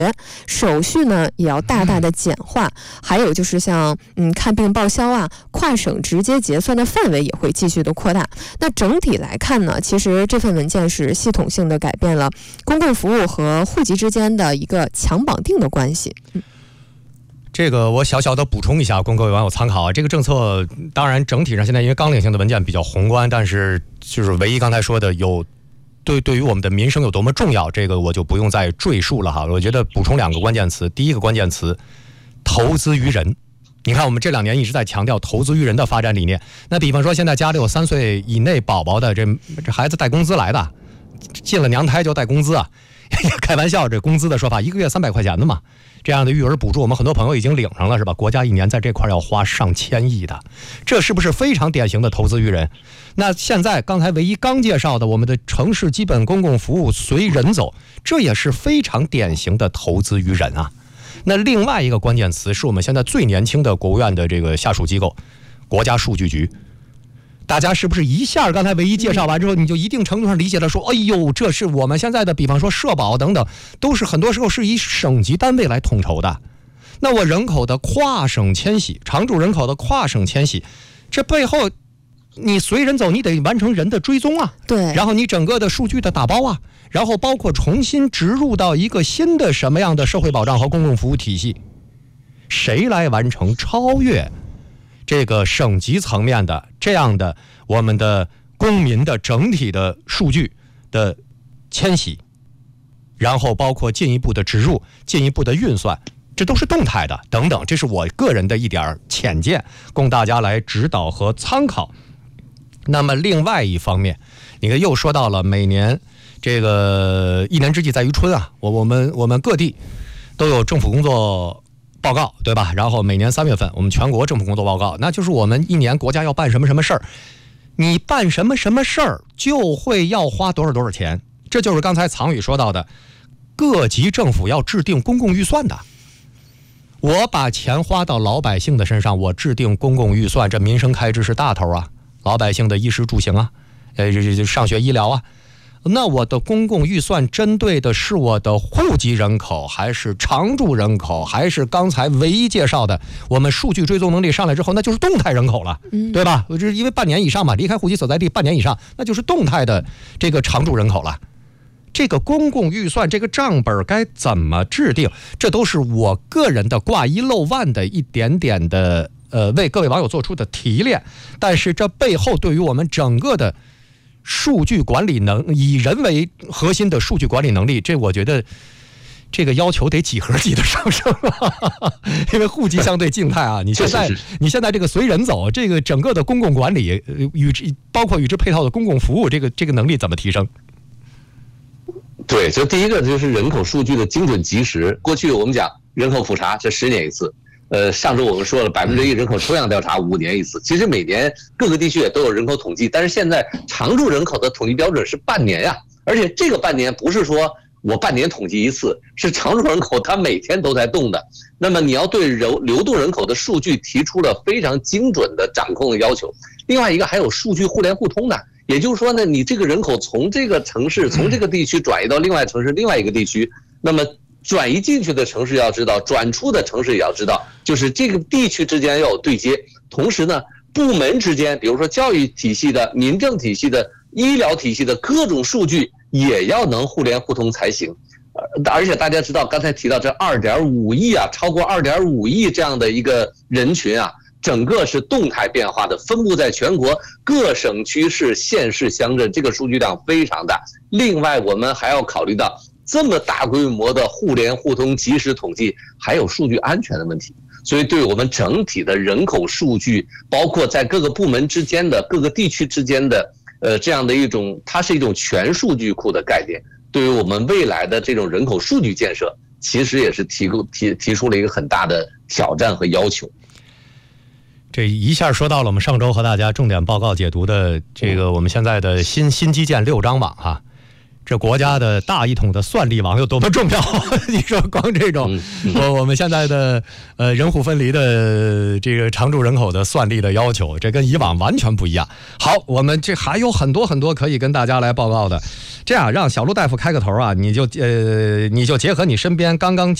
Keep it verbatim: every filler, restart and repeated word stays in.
手续呢也要大大的简化，还有就是像嗯看病报销啊，跨省直接结算的范围也会继续的扩大。那整体来看呢，其实这份文件是系统性的改变了公共服务和户籍之间的一个强绑定的关系。嗯这个我小小的补充一下，供各位网友参考啊。这个政策当然整体上现在因为纲领性的文件比较宏观，但是就是唯一刚才说的有对对于我们的民生有多么重要，这个我就不用再赘述了哈。我觉得补充两个关键词，第一个关键词投资于人。你看我们这两年一直在强调投资于人的发展理念。那比方说现在家里有三岁以内宝宝的，这这孩子带工资来的，进了娘胎就带工资啊。开玩笑，这工资的说法一个月三百块钱的嘛，这样的育儿补助我们很多朋友已经领上了是吧？国家一年在这块要花上千亿的，这是不是非常典型的投资于人？那现在刚才唯一刚介绍的我们的城市基本公共服务随人走，这也是非常典型的投资于人啊。那另外一个关键词是我们现在最年轻的国务院的这个下属机构国家数据局。大家是不是一下刚才唯一介绍完之后，你就一定程度上理解了说，哎呦，这是我们现在的比方说社保等等，都是很多时候是以省级单位来统筹的。那我人口的跨省迁徙，常住人口的跨省迁徙，这背后你随人走，你得完成人的追踪啊， 对， 然后你整个的数据的打包啊，然后包括重新植入到一个新的什么样的社会保障和公共服务体系，谁来完成超越这个省级层面的这样的我们的公民的整体的数据的迁徙，然后包括进一步的植入、进一步的运算，这都是动态的等等，这是我个人的一点浅见，供大家来指导和参考。那么另外一方面，你看又说到了每年这个一年之计在于春啊，我我们我们各地都有政府工作报告，对吧？然后每年三月份我们全国政府工作报告，那就是我们一年国家要办什么什么事儿，你办什么什么事儿就会要花多少多少钱，这就是刚才藏宇说到的各级政府要制定公共预算的。我把钱花到老百姓的身上，我制定公共预算，这民生开支是大头啊，老百姓的衣食住行啊，呃，上学医疗啊，那我的公共预算针对的是我的户籍人口，还是常住人口，还是刚才唯一介绍的我们数据追踪能力上来之后，那就是动态人口了，对吧？这是因为半年以上嘛，离开户籍所在地半年以上，那就是动态的这个常住人口了。这个公共预算这个账本该怎么制定，这都是我个人的挂一漏万的一点点的呃为各位网友做出的提炼，但是这背后对于我们整个的数据管理能以人为核心的数据管理能力，这我觉得这个要求得几何级的上升啊！因为户籍相对静态啊，你现在你现在这个随人走，这个整个的公共管理与之包括与之配套的公共服务，这个这个能力怎么提升？ 对，就第一个就是人口数据的精准及时。过去我们讲人口普查，这十年一次。呃，上周我们说了百分之一人口抽样调查五年一次。其实每年各个地区也都有人口统计，但是现在常住人口的统计标准是半年呀，而且这个半年不是说我半年统计一次，是常住人口它每天都在动的。那么你要对流流动人口的数据提出了非常精准的掌控的要求。另外一个还有数据互联互通的。也就是说呢，你这个人口从这个城市、从这个地区转移到另外城市、另外一个地区，那么转移进去的城市要知道，转出的城市也要知道，就是这个地区之间要有对接。同时呢，部门之间，比如说教育体系的、民政体系的、医疗体系的各种数据也要能互联互通才行。而且大家知道，刚才提到这 二点五亿啊，超过 二点五亿这样的一个人群啊。整个是动态变化的，分布在全国各省区市、县市、乡镇，这个数据量非常大。另外，我们还要考虑到这么大规模的互联互通、及时统计，还有数据安全的问题。所以，对我们整体的人口数据，包括在各个部门之间的、各个地区之间的，呃，这样的一种，它是一种全数据库的概念。对于我们未来的这种人口数据建设，其实也是提供提提出了一个很大的挑战和要求。 这一下说到了我们上周和大家重点报告解读的这个我们现在的新新基建六张网哈， 这国家的大一统的算力网有多么重要？你说光这种，我我们现在的呃人户分离的这个常住人口的算力的要求，这跟以往完全不一样。好，我们这还有很多很多可以跟大家来报告的。这样，让小陆大夫开个头啊，你就呃你就结合你身边刚刚